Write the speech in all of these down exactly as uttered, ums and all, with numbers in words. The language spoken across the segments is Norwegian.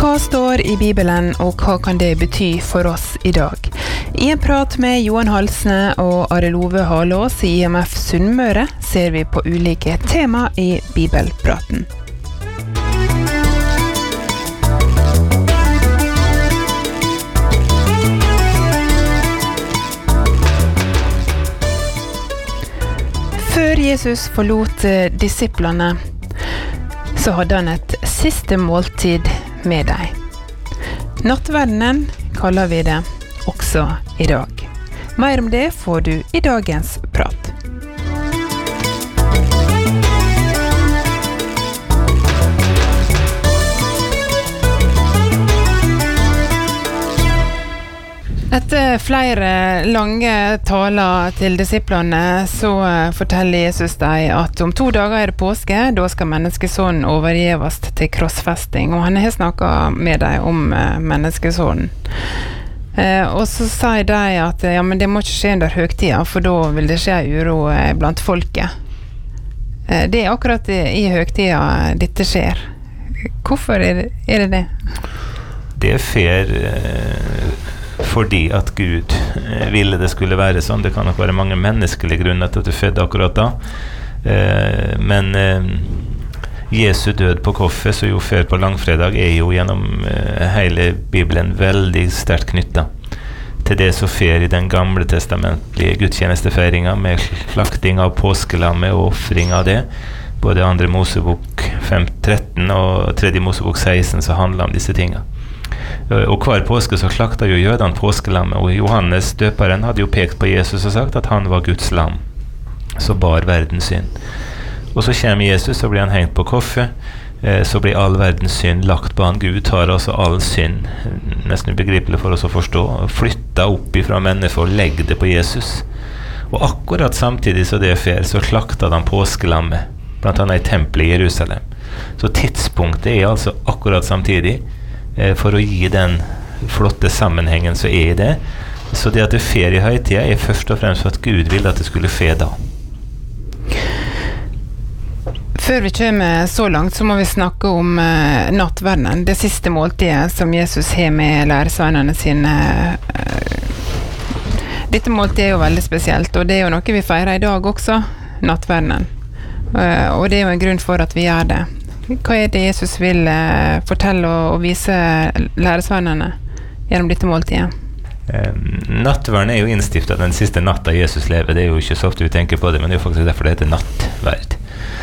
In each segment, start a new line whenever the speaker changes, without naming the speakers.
Hva står i Bibelen, og hva kan det bety for oss i dag? I en prat med Johan Halsne og Arild Ove Halås i I M F Sunnmøre ser vi på ulike tema i Bibelpraten. Før Jesus forlot disiplene, så hadde han et siste måltid med deg. Nattverdenen kaller vi det også i dag. Mer om det får du i dagens prat. Etter flere lange taler til disiplene, så forteller Jesus deg at om to dager er det påske, da skal menneskesonen overgjeves til krossfesting, og han har snakket med deg om menneskesonen. Eh, og så sier de at ja, men det må ikke skje under høgtida, for da vil det skje uro blant folket. Eh, det er akkurat i, i høgtida dette skjer. Hvorfor er det er det? Det?
Det er fair eh, fordi at Gud eh, ville det skulle være sånn. Det kan nok være mange menneskelige grunner til at det fødde akkurat da. Eh, men eh, Jesu død på korset, så jo før på langfredag, er jo gjennom eh, hele Bibelen veldig sterkt knyttet til det som skjer i den gamle testamentlige gudstjenestefeiringen med slakting av påskelammet og offring av det. Både andre Mosebok fem tretten og tredje Mosebok seksten så handler om disse tingene. Og hver påske så slakta jo jødene påskelammet, og Johannes døperen hadde jo pekt på Jesus og sagt at han var Guds lam, som bar verdens synd. Og så kommer Jesus, så blir han hengt på korset, eh, så blir all verdens synd lagt på han. Gud tar altså all synd, nesten ubegripelig for oss å forstå, flytta opp ifra mennesker og legger det på Jesus. Og akkurat samtidig så det skjer, så slakta de påskelammet, blant annet i tempelet i Jerusalem. Så tidspunktet er altså akkurat samtidig, eh, for å gi den flotte sammenhengen så er det. Så det at det skjer i høytida er først og fremst for at Gud ville at det skulle skje da. Før vi kommer så langt, så må vi snakke om uh, nattverdenen, det siste måltidet som Jesus har med læresveinene sine. Uh, dette måltidet er jo veldig spesielt, og det er jo noe vi feirer i dag også, nattverdenen. Uh, og det er jo en grunn for at vi gjør det. Hva er det Jesus vil uh, fortelle og, og vise læresveinene gjennom dette måltidet? Um, nattverden er jo innstiftet den siste natta Jesus lever. Det er jo ikke så ofte vi tenker på det, men det er jo faktisk derfor det heter nattverd.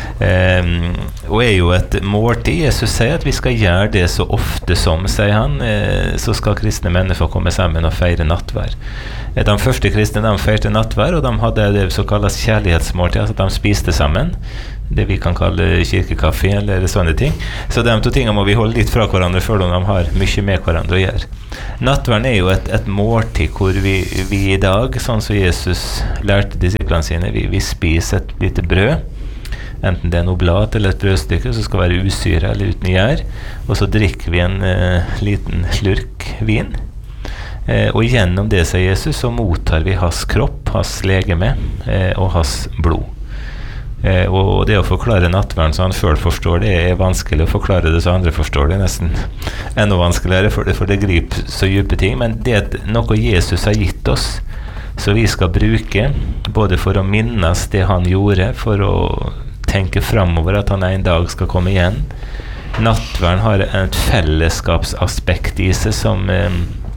Um, og er jo et måltid. Jesus sier at vi skal gjøre det så ofte som, sier han, uh, så skal kristne mennesker komme sammen og feire nattverd. Uh, de første kristne, de feirte nattverd, og de hadde det som kalles kjærlighetsmåltid, altså de spiste sammen, det vi kan kalle kirkekaffe eller sånne ting. Så de to tingene må vi holde litt fra hverandre før de har mye med hverandre å gjøre. Nattverden er jo et, et måltid hvor vi, vi i dag, sånn som Jesus lærte disiplene sine, vi, vi spiser et lite brød, enten det er noe blad eller et brødstykke som skal være usyre eller uten gjær, og så drikker vi en eh, liten slurk vin. Eh, og gjennom det, sier Jesus, så mottar vi hans kropp, hans legeme eh, og hans blod. Eh, og det å forklare nattverden så han selv forstår det, er vanskelig å forklare det så andre forstår det, nesten enda vanskeligere, for det, for det griper så dype ting. Men det er noe Jesus har gitt oss, så vi skal bruke, både for å minnes det han gjorde, for å tenke fremover at han en dag skal komme igjen. Nattverden har et fellesskapsaspekt i seg som, eh,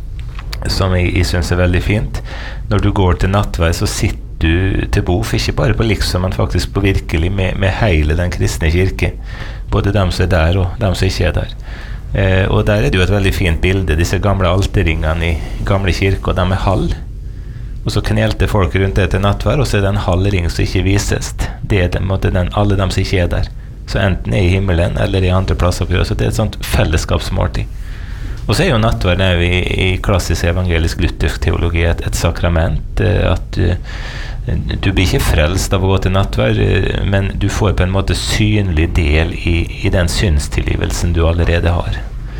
som jeg, jeg synes er veldig fint. Når du går til nattverd, så sitter du til bord, ikke bare på liksom, men faktisk på virkelig med, med hele den kristne kirke. Både dem som er der og dem som ikke er der. Eh, og der er det jo et veldig fint bilde, disse gamle alterringene i gamle kirke, og de er halv. Og så knelte folk rundt det til nattverd, og så er det en halv ring som ikke vises. Det er den, den, alle dem som ikke er der. Så enten er i himmelen, eller i andre plasser på jorda. Så det er et sånt fellesskapsmåltid. Og så er jo nattverd i, i klassisk evangelisk luthersk teologi et, et sakrament. At du, du blir ikke frelst av å gå til nattverd, men du får på en måte synlig del i, i den synstilgivelsen du allerede har.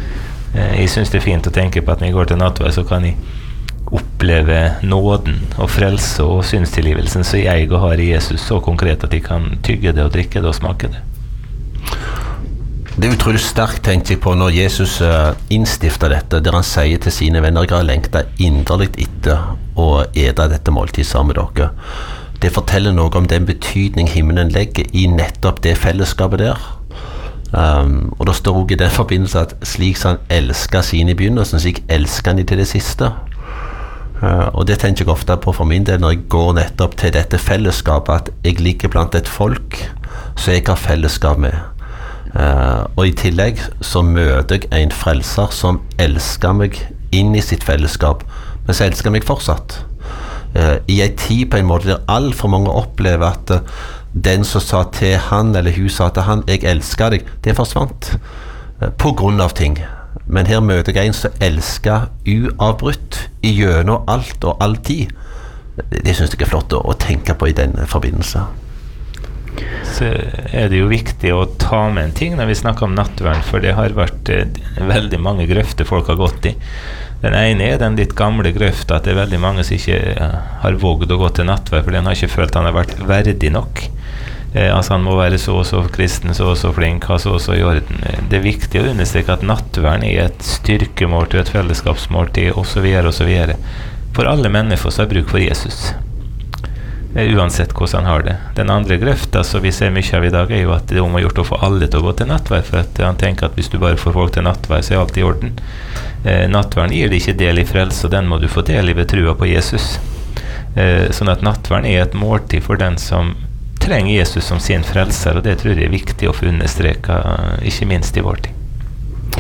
Jeg synes det er fint å tenke på at når jeg går til nattverd, så kan jeg oppleve nåden og frelse og synstilgivelsen som jeg og har i Jesus så konkret at de kan tygge det og drikke det og smake det.
Det er utrolig sterkt, tenkte jeg på, når Jesus uh, innstiftet dette, der han sier til sine venner, jeg har lengtet inderlig etter å ete dette måltid sammen med dere. Det forteller noe om den betydning himmelen legger i nettopp det fellesskapet der. Um, og det står også i den forbindelse at slik som han elsker sine i begynnelsen, slik elsker han de til det siste. Uh, og det tenker jeg ofte på for min del når jeg går nettopp til dette fellesskapet, at jeg ligger blant et folk som jeg har fellesskap med. Uh, og i tillegg så møter jeg en frelser som elsker meg inn i sitt fellesskap, men så elsker meg fortsatt. Uh, I en tid på en måte der alt for mange opplever at uh, den som sa til han, eller hun sa til han, jeg elsker deg, det forsvant uh, på grunn av ting. Men her møter jeg en som elsker uavbrutt i gjennom alt og all tid. Det, det synes jeg er flott å, å tenke på i denne forbindelse.
Så er det jo viktig å ta med en ting når vi snakker om nattvern, for det har vært eh, veldig mange grøfter folk har gått i. Den ene er den litt gamle grøfta, at det er veldig mange som ikke eh, har våget å gå til nattvern, for den har ikke følt han har vært verdig nok. Eh, altså han må være så og så kristen, så og så flink, ha så og så i orden. Det er viktig å understreke at nattvern er et styrkemåltid, et fellesskapsmåltid, og så videre og så videre. For alle mennesker som har bruk for Jesus. Uansett hvordan han har det. Den andre grøfta som vi ser mye av i dag er jo at det er om å gjort å få alle til å gå til nattvær, for at han tenker at hvis du bare får folk til nattvær, så er alt i orden. Eh, nattværen gir det ikke del i frelse, og den må du få del i ved trua på Jesus. Eh, sånn at nattværen er et måltid for den som trenger Jesus som sin frelser, og det tror jeg er viktig å få understreka, ikke minst i vår tid.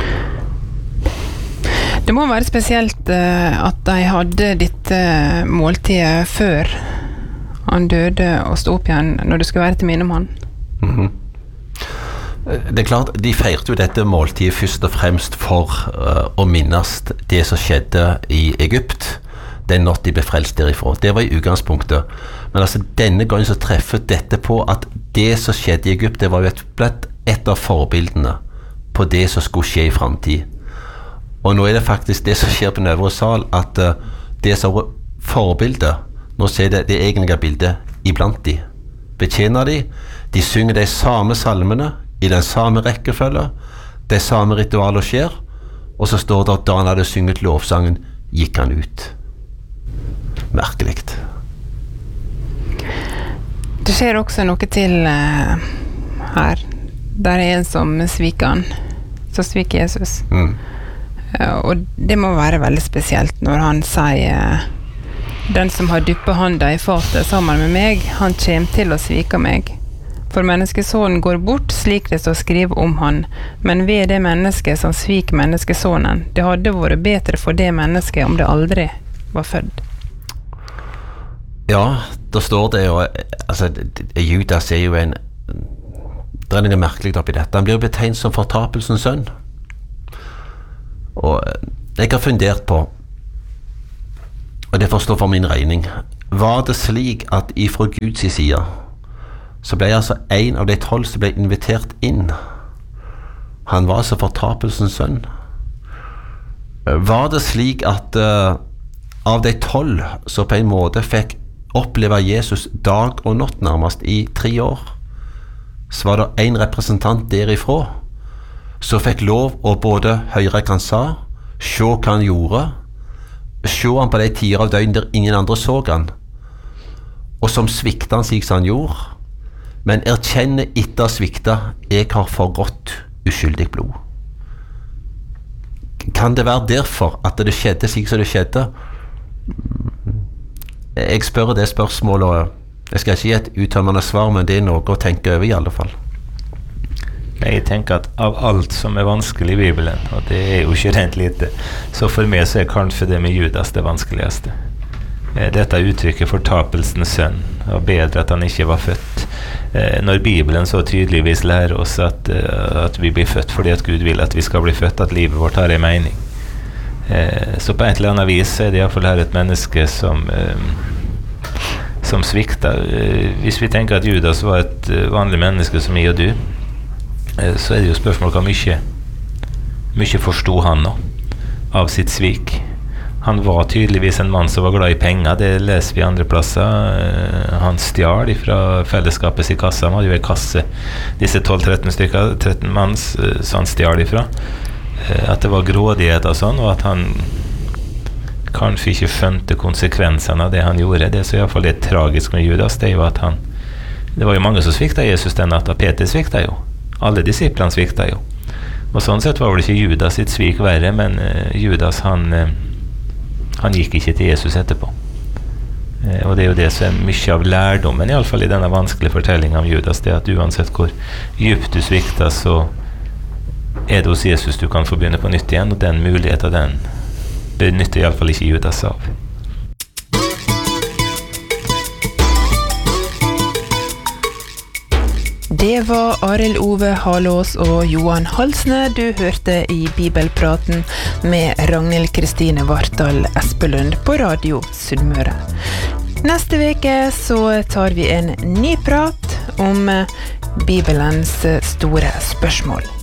Det må være spesielt uh, at de hadde dette uh, måltidet før han døde og stod opp igjen, når det skulle være til minne om han.
Mm-hmm. Det er klart, de feirte jo dette måltidet først og fremst for uh, å minnes det som skjedde i Egypt, den natt de ble frelst derifra. Det var i utgangspunktet. Men altså, denne gangen så treffet dette på at det som skjedde i Egypt, det var jo et, et av forbildene på det som skulle skje i fremtid. Og nå er det faktisk det som skjer på den øvre sal, at uh, det som var forbildet, nå ser det det egentlige bildet iblant de. Betjener de, de synger de samme salmene, i den samme rekkefølge, de samme ritualer skjer, og så står det at da han hadde synget lovsangen, gikk han ut. Merkeligt.
Det skjer også noe til uh, her. Der er en som sviker han, som sviker Jesus.
Mm.
Uh, og det må være veldig spesielt når han sier uh, den som har dyppet handa i fatet sammen med meg, han kommer til å svike meg. For menneskesonen går bort slik det står skrevet om han, men ved det mennesket som svik menneskesonen, det hadde vært bedre for det mennesket om det aldri var født.
Ja, da står det jo, altså, Judas er jo en, det er noe merkelig oppi dette. Han blir jo betegnet som fortapelsens sønn. Og jeg har fundert på, og det forstår for min regning, var det slik at ifra Guds side, så ble altså en av de tolv som ble invitert inn. Han var altså fortapelsens sønn. Var det slik at uh, av de tolv så på en måte fikk oppleve Jesus dag og natt nærmest i tre år, så var det en representant derifra som fikk lov å både høre hva han sa, se hva han gjorde, se han på de tider av døgn der ingen andre så han, og som svikta han slik som han gjorde, men erkjenne etter svikta, jeg har forgått uskyldig blod. Kan det være derfor at det skjedde slik som det skjedde? Jeg spør det spørsmålet, jeg skal ikke gi et uttømmende svar, men det er noe å tenke over i alle fall.
Jeg tenker at av alt som er vanskelig i Bibelen, og det er jo ikke rent lite, så for meg så er kanskje det med Judas det vanskeligste. Dette uttrykket fortapelsens sønn, og bedre at han ikke var født. Når Bibelen så tydeligvis lærer oss at, at vi blir født fordi at Gud vil at vi skal bli født, at livet vårt har en mening. Så på et eller annet vis er det i hvert fall her et menneske som, som svikter. Hvis vi tenker at Judas var et vanlig menneske som jeg og du, så er det jo spørsmål hva mye, mye forstod han nå av sitt svik. Han var tydeligvis en mann som var glad i penger, det leser vi andre plasser. Han stjal fra fellesskapet sin kasse, han hadde jo en kasse, disse tolv tretten stykker, tretten mann, så han stjal ifra. At det var grådighet og sånn, og at han kanskje ikke skjønte konsekvensene av det han gjorde. Det som i hvert fall er tragisk med Judas, det er jo at han, det var jo mange som svikta Jesus den natta. Peter svikta jo, alle disiplene svikta jo. Og sånn sett var det ikke Judas sitt svik verre, men uh, Judas han uh, han gikk ikke til Jesus etterpå. Eh, og det er jo det som er mye av lærdommen, i alle fall i denne vanskelige fortellingen om Judas, det at uansett hvor djupt du svikter, så er det hos Jesus du kan få begynne på nytt igjen, og den muligheten, den benytter i alle fall ikke Judas av.
Det var Arild Ove Halås og Johan Halsne du hørte i Bibelpraten med Ragnhild Kristine Vartdal Espelund på Radio Sunnmøre. Neste veke så tar vi en ny prat om Bibelens store spørsmål.